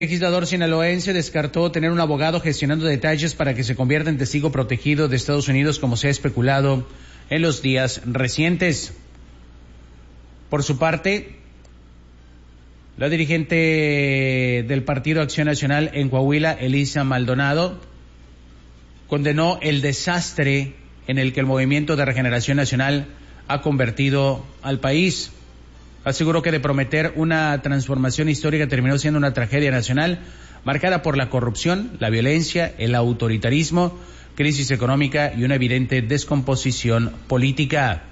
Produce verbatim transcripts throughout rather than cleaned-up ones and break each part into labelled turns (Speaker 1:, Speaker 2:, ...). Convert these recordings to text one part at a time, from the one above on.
Speaker 1: El legislador sinaloense descartó tener un abogado gestionando detalles para que se convierta en testigo protegido de Estados Unidos, como se ha especulado en los días recientes. Por su parte, la dirigente del Partido Acción Nacional en Coahuila, Elisa Maldonado, condenó el desastre en el que el Movimiento de Regeneración Nacional ha convertido al país. Aseguró que de prometer una transformación histórica terminó siendo una tragedia nacional marcada por la corrupción, la violencia, el autoritarismo, crisis económica y una evidente descomposición política.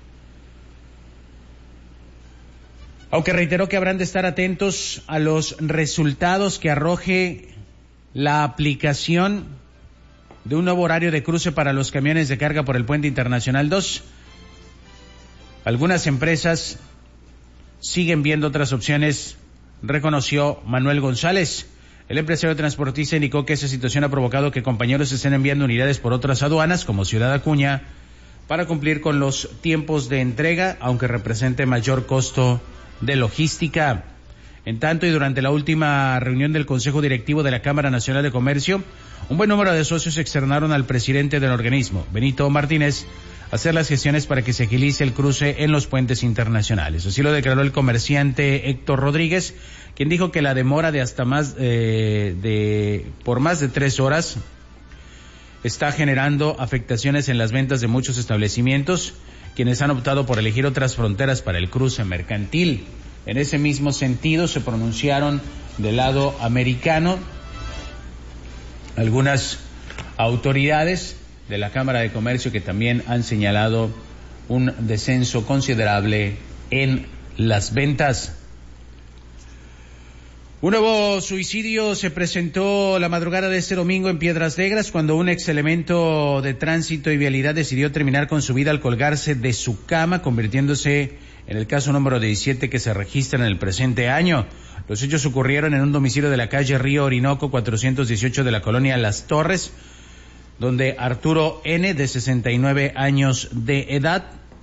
Speaker 1: Aunque reiteró que habrán de estar atentos a los resultados que arroje la aplicación de un nuevo horario de cruce para los camiones de carga por el Puente Internacional dos, algunas empresas siguen viendo otras opciones, reconoció Manuel González. El empresario transportista indicó que esa situación ha provocado que compañeros estén enviando unidades por otras aduanas, como Ciudad Acuña, para cumplir con los tiempos de entrega, aunque represente mayor costo de logística. En tanto, y durante la última reunión del Consejo Directivo de la Cámara Nacional de Comercio, un buen número de socios externaron al presidente del organismo, Benito Martínez, hacer las gestiones para que se agilice el cruce en los puentes internacionales. Así lo declaró el comerciante Héctor Rodríguez, quien dijo que la demora de hasta más eh, de por más de tres horas está generando afectaciones en las ventas de muchos establecimientos, quienes han optado por elegir otras fronteras para el cruce mercantil. En ese mismo sentido se pronunciaron del lado americano algunas autoridades de la Cámara de Comercio, que también han señalado un descenso considerable en las ventas. Un nuevo suicidio se presentó la madrugada de este domingo en Piedras Negras, cuando un ex elemento de tránsito y vialidad decidió terminar con su vida al colgarse de su cama, convirtiéndose en el caso número diecisiete que se registra en el presente año. Los hechos ocurrieron en un domicilio de la calle Río Orinoco cuatrocientos dieciocho de la colonia Las Torres, donde Arturo N., de sesenta y nueve años de edad,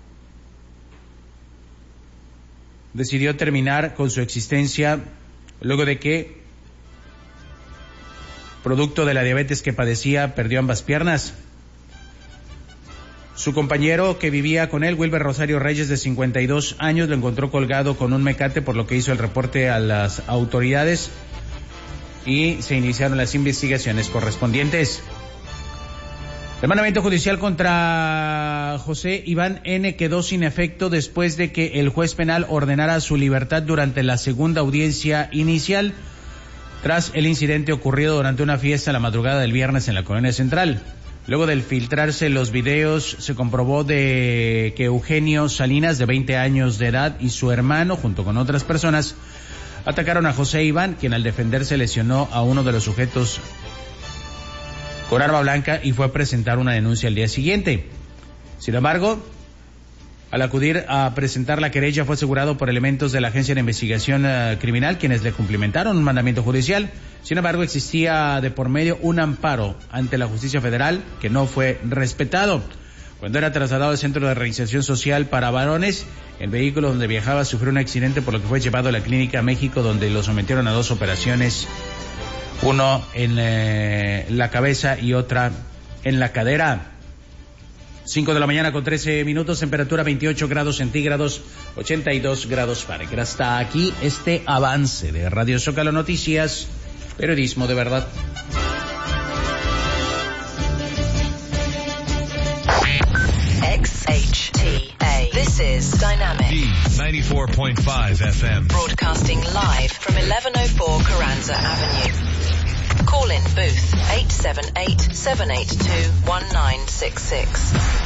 Speaker 1: decidió terminar con su existencia luego de que, producto de la diabetes que padecía, perdió ambas piernas. Su compañero que vivía con él, Wilber Rosario Reyes, de cincuenta y dos años, lo encontró colgado con un mecate, por lo que hizo el reporte a las autoridades y se iniciaron las investigaciones correspondientes. El mandamiento judicial contra José Iván N. quedó sin efecto después de que el juez penal ordenara su libertad durante la segunda audiencia inicial, tras el incidente ocurrido durante una fiesta la madrugada del viernes en la Colonia Central. Luego de filtrarse los videos, se comprobó de que Eugenio Salinas, de veinte años de edad, y su hermano, junto con otras personas, atacaron a José Iván, quien al defenderse lesionó a uno de los sujetos con arma blanca y fue a presentar una denuncia al día siguiente. Sin embargo, al acudir a presentar la querella, fue asegurado por elementos de la Agencia de Investigación uh, Criminal, quienes le cumplimentaron un mandamiento judicial. Sin embargo, existía de por medio un amparo ante la justicia federal que no fue respetado. Cuando era trasladado al Centro de Reinserción Social para Varones, el vehículo donde viajaba sufrió un accidente, por lo que fue llevado a la Clínica México, donde lo sometieron a dos operaciones, uno en eh, la cabeza y otra en la cadera. cinco de la mañana con trece minutos, temperatura veintiocho grados centígrados, ochenta y dos grados Fahrenheit. Hasta aquí este avance de Radio Zócalo Noticias, periodismo de verdad.
Speaker 2: X H T A. This is Dynamic
Speaker 3: D ninety-four point five F M.
Speaker 2: Broadcasting live from eleven oh four Carranza Avenue. Call in booth eight seven eight, seven eight two, one nine six six.